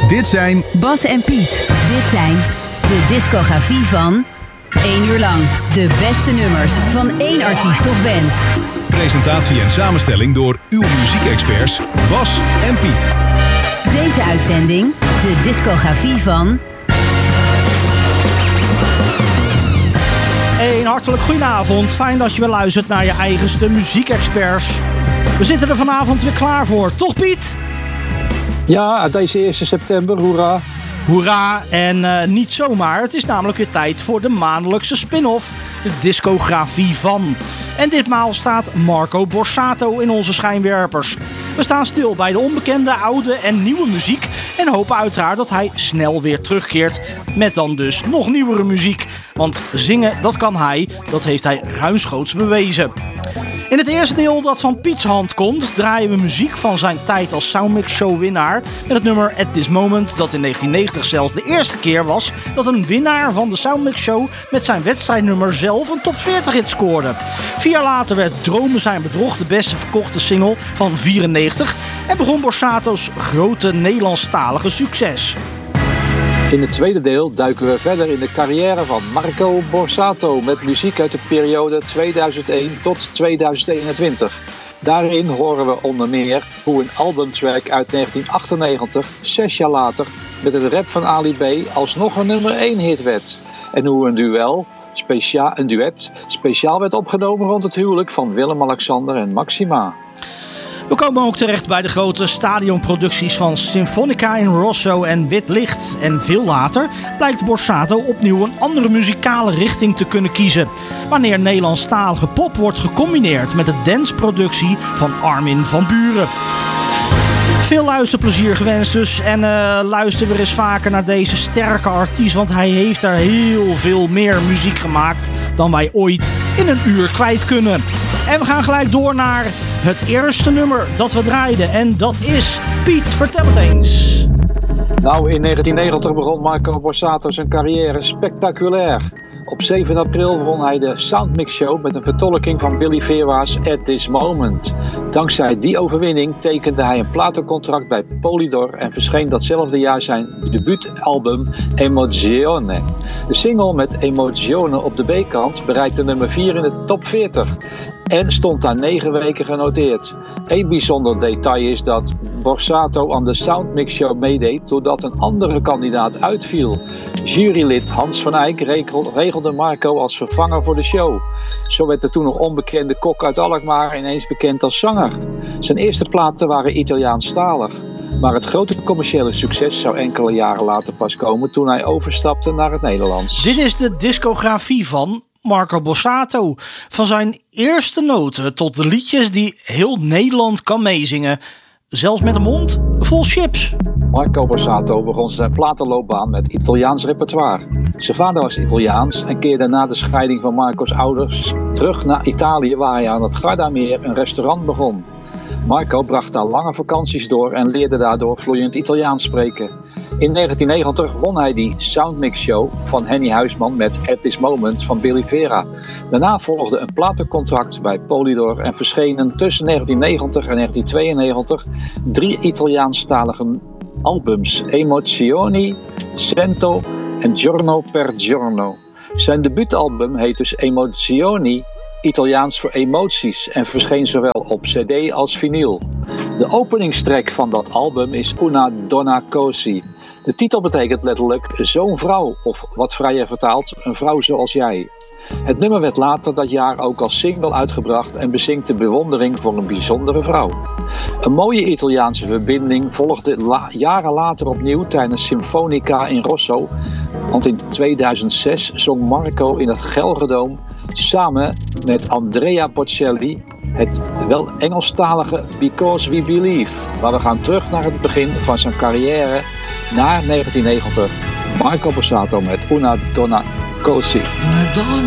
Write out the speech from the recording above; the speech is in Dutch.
Dit zijn Bas en Piet. Dit zijn de discografie van 1 uur lang. De beste nummers van 1 artiest of band. presentatie en samenstelling door uw muziekexperts Bas en Piet. Deze uitzending, de discografie van... Een hartelijk goedenavond. Fijn dat je weer luistert naar je eigenste muziekexperts. We zitten er vanavond weer klaar voor, toch Piet? Ja, deze 1 september, hoera. Hoera, en niet zomaar. Het is namelijk weer tijd voor de maandelijkse spin-off, de discografie van. En ditmaal staat Marco Borsato in onze schijnwerpers. We staan stil bij de onbekende, oude en nieuwe muziek en hopen uiteraard dat hij snel weer terugkeert met dan dus nog nieuwere muziek. Want zingen, dat kan hij, dat heeft hij ruimschoots bewezen. In het eerste deel dat van Piets hand komt, draaien we muziek van zijn tijd als Soundmix Show winnaar met het nummer At This Moment, dat in 1990 zelfs de eerste keer was dat een winnaar van de Soundmix Show met zijn wedstrijdnummer zelf een top 40 hit scoorde. 4 jaar later werd Dromen zijn bedrog de beste verkochte single van 94 en begon Borsato's grote Nederlandstalige succes. In het tweede deel duiken we verder in de carrière van Marco Borsato met muziek uit de periode 2001 tot 2021. Daarin horen we onder meer hoe een albumtrack uit 1998, 6 jaar later, met het rap van Ali B alsnog een nummer 1 hit werd. En hoe een duet speciaal werd opgenomen rond het huwelijk van Willem-Alexander en Maxima. We komen ook terecht bij de grote stadionproducties van Sinfonica in Rosso en Wit Licht. En veel later blijkt Borsato opnieuw een andere muzikale richting te kunnen kiezen. Wanneer Nederlandstalige pop wordt gecombineerd met de danceproductie van Armin van Buuren. Veel luisterplezier gewenst dus en luister weer eens vaker naar deze sterke artiest, want hij heeft er heel veel meer muziek gemaakt dan wij ooit in een uur kwijt kunnen. En we gaan gelijk door naar het eerste nummer dat we draaiden en dat is Piet, vertel het eens. Nou, in 1990 begon Marco Borsato zijn carrière spectaculair. Op 7 april won hij de Soundmix Show met een vertolking van Billy Vera's At This Moment. Dankzij die overwinning tekende hij een platencontract bij Polydor en verscheen datzelfde jaar zijn debuutalbum Emozione. De single met Emozione op de B-kant bereikte nummer 4 in de top 40 en stond daar 9 weken genoteerd. Een bijzonder detail is dat Borsato aan de Soundmix Show meedeed doordat een andere kandidaat uitviel. Jurylid Hans van Eyck regelde Marco als vervanger voor de show. Zo werd de toen nog onbekende kok uit Alkmaar ineens bekend als zanger. Zijn eerste platen waren Italiaanstalig. Maar het grote commerciële succes zou enkele jaren later pas komen toen hij overstapte naar het Nederlands. Dit is de discografie van Marco Borsato. Van zijn eerste noten tot de liedjes die heel Nederland kan meezingen. Zelfs met een mond vol chips. Marco Borsato begon zijn platenloopbaan met Italiaans repertoire. Zijn vader was Italiaans en keerde na de scheiding van Marco's ouders terug naar Italië, waar hij aan het Gardameer een restaurant begon. Marco bracht daar lange vakanties door en leerde daardoor vloeiend Italiaans spreken. In 1990 won hij die Soundmix Show van Henny Huisman met At This Moment van Billy Vera. Daarna volgde een platencontract bij Polydor en verschenen tussen 1990 en 1992 3 Italiaanstalige albums: Emozioni, Cento en Giorno per Giorno. Zijn debuutalbum heet dus Emozioni, Italiaans voor emoties, en verscheen zowel op cd als vinyl. De openingstrack van dat album is Una Donna Così. De titel betekent letterlijk zo'n vrouw, of wat vrijer vertaald, een vrouw zoals jij. Het nummer werd later dat jaar ook als single uitgebracht en bezingt de bewondering voor een bijzondere vrouw. Een mooie Italiaanse verbinding volgde jaren later opnieuw tijdens Sinfonica in Rosso, want in 2006 zong Marco in het Gelredome samen met Andrea Bocelli het wel Engelstalige Because We Believe. Maar we gaan terug naar het begin van zijn carrière naar 1990. Marco Borsato met Una Donna Così. Una donna